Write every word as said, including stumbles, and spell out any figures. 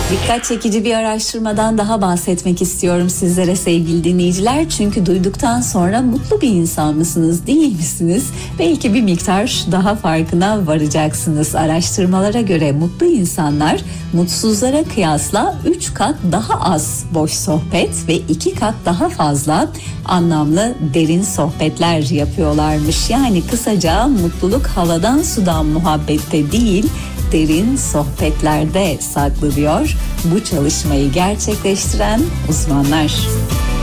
Dikkat çekici bir araştırmadan daha bahsetmek istiyorum sizlere sevgili dinleyiciler. Çünkü duyduktan sonra mutlu bir insan mısınız, değil misiniz? Belki bir miktar daha farkına varacaksınız. Araştırmalara göre mutlu insanlar mutsuzlara kıyasla üç kat daha az boş sohbet ve iki kat daha fazla anlamlı derin sohbetler yapıyorlarmış. Yani kısaca mutluluk havadan sudan muhabbette değil, derin sohbetlerde saklı diyor bu çalışmayı gerçekleştiren uzmanlar.